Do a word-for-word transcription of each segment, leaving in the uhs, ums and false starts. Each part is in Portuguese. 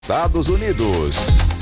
Estados Unidos.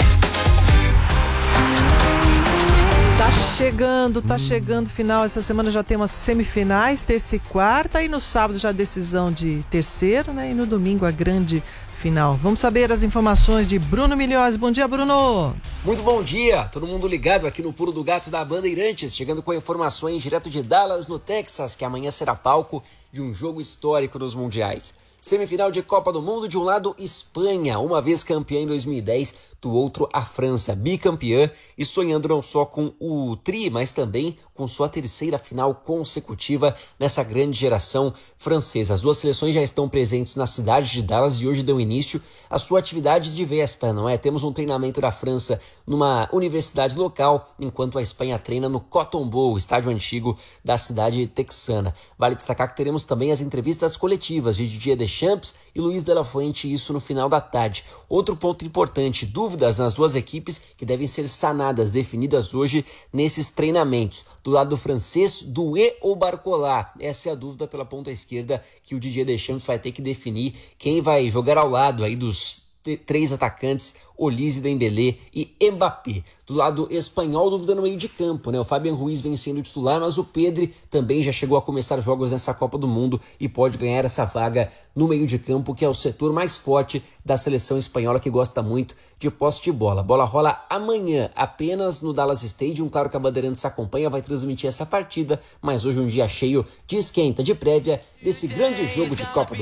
Tá chegando, tá chegando o final. Essa semana já temos semifinais, terça e quarta, e no sábado já a decisão de terceiro, né? E no domingo a grande final. Vamos saber as informações de Bruno Milhões. Bom dia, Bruno. Muito bom dia, todo mundo ligado aqui no Pulo do Gato da Bandeirantes, chegando com informações direto de Dallas, no Texas, que amanhã será palco de um jogo histórico nos mundiais. Semifinal de Copa do Mundo, de um lado Espanha, uma vez campeã em dois mil e dez, do outro a França, bicampeã e sonhando não só com o tri, mas também com sua terceira final consecutiva nessa grande geração francesa. As duas seleções já estão presentes na cidade de Dallas e hoje dão início à sua atividade de véspera, não é? Temos um treinamento da França numa universidade local, enquanto a Espanha treina no Cotton Bowl, estádio antigo da cidade texana. Vale destacar que teremos também as entrevistas coletivas de Didier Deschamps e Luiz de la Fuente, isso no final da tarde. Outro ponto importante, dúvidas nas duas equipes que devem ser sanadas, definidas hoje nesses treinamentos. Do lado francês, Doué ou Barcola? Essa é a dúvida pela ponta esquerda que o Didier Deschamps vai ter que definir quem vai jogar ao lado aí dos três atacantes, Olise, Dembélé e Mbappé. Do lado espanhol, dúvida no meio de campo, né? O Fabián Ruiz vem sendo titular, mas o Pedri também já chegou a começar jogos nessa Copa do Mundo e pode ganhar essa vaga no meio de campo, que é o setor mais forte da seleção espanhola, que gosta muito de posse de bola. A bola rola amanhã, apenas no Dallas Stadium. Claro que a Bandeirantes acompanha, vai transmitir essa partida, mas hoje um dia cheio de esquenta, de prévia desse grande jogo de Copa do